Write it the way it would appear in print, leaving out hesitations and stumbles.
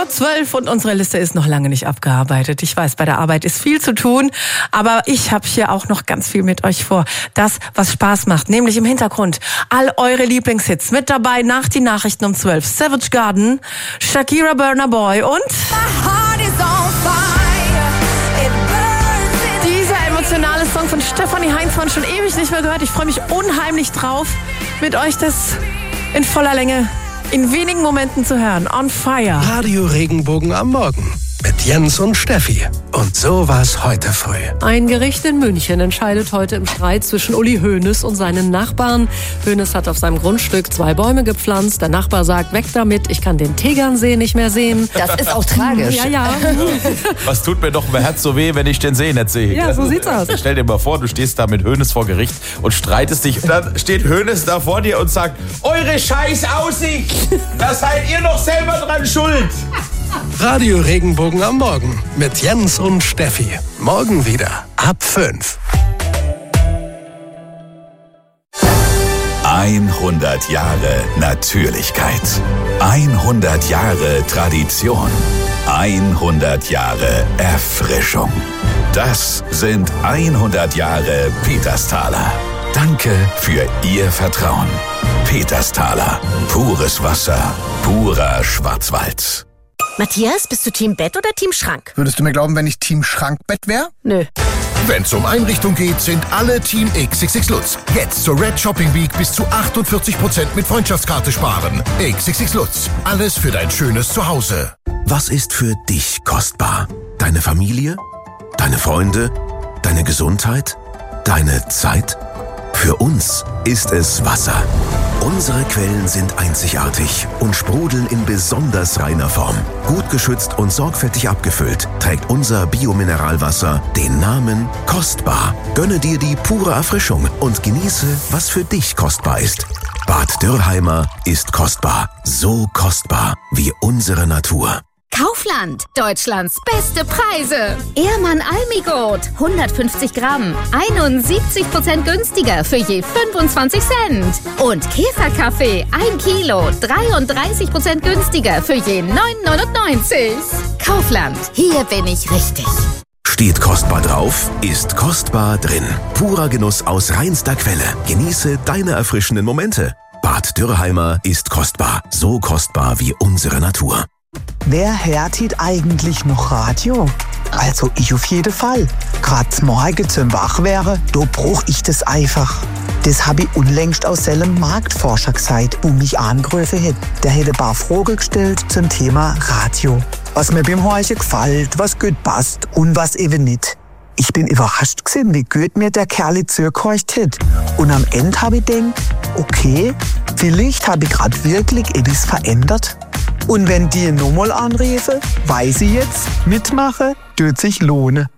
12 und unsere Liste ist noch lange nicht abgearbeitet. Ich weiß, bei der Arbeit ist viel zu tun, aber ich habe hier auch noch ganz viel mit euch vor. Das, was Spaß macht, nämlich im Hintergrund all eure Lieblingshits. Mit dabei nach die Nachrichten um 12. Savage Garden, Shakira, Burna Boy und dieser emotionale Song von Stefanie Heinzmann, schon ewig nicht mehr gehört. Ich freue mich unheimlich drauf, mit euch das in voller Länge in wenigen Momenten zu hören. On Fire. Radio Regenbogen am Morgen mit Jens und Steffi. Und so war's heute früh. Ein Gericht in München entscheidet heute im Streit zwischen Uli Hoeneß und seinen Nachbarn. Hoeneß hat auf seinem Grundstück 2 Bäume gepflanzt. Der Nachbar sagt, weg damit, ich kann den Tegernsee nicht mehr sehen. Das ist auch tragisch. Ja. Was tut mir doch im Herz so weh, wenn ich den See nicht sehe? Ja, so sieht's aus. Stell dir mal vor, du stehst da mit Hoeneß vor Gericht und streitest dich. Und dann steht Hoeneß da vor dir und sagt, eure scheiß Aussicht, da seid ihr doch selber dran schuld. Radio Regenbogen am Morgen mit Jens und Steffi. Morgen wieder ab 5. 100 Jahre Natürlichkeit. 100 Jahre Tradition. 100 Jahre Erfrischung. Das sind 100 Jahre Petersthaler. Danke für Ihr Vertrauen. Petersthaler. Pures Wasser. Purer Schwarzwald. Matthias, bist du Team Bett oder Team Schrank? Würdest du mir glauben, wenn ich Team Schrankbett wäre? Nö. Wenn's um Einrichtung geht, sind alle Team XXX Lutz. Jetzt zur Red Shopping Week bis zu 48% mit Freundschaftskarte sparen. XXX Lutz. Alles für dein schönes Zuhause. Was ist für dich kostbar? Deine Familie? Deine Freunde? Deine Gesundheit? Deine Zeit? Für uns ist es Wasser. Unsere Quellen sind einzigartig und sprudeln in besonders reiner Form. Gut geschützt und sorgfältig abgefüllt trägt unser Biomineralwasser den Namen Kostbar. Gönne dir die pure Erfrischung und genieße, was für dich kostbar ist. Bad Dürrheimer ist kostbar. So kostbar wie unsere Natur. Kaufland, Deutschlands beste Preise. Ehrmann Almigot, 150 Gramm, 71% günstiger für je 25 Cent. Und Käferkaffee, 1 Kilo, 33% günstiger für je 9,99. Kaufland, hier bin ich richtig. Steht kostbar drauf, ist kostbar drin. Purer Genuss aus reinster Quelle. Genieße deine erfrischenden Momente. Bad Dürrheimer ist kostbar. So kostbar wie unsere Natur. Wer hört hier eigentlich noch Radio? Also ich auf jeden Fall. Gerade morgen zum Wachwerden, da brauch ich das einfach. Das habe ich unlängst aus seinem Marktforscher gesagt, wo mich angerufen hat. Der hätte ein paar Fragen gestellt zum Thema Radio. Was mir beim Horchen gefällt, was gut passt und was eben nicht. Ich bin überrascht gewesen, wie gut mir der Kerl zugehorcht hat. Und am Ende habe ich gedacht, okay, vielleicht habe ich gerade wirklich etwas verändert. Und wenn die nochmal anrufen, weiß ich jetzt, mitmachen, tut sich lohnen.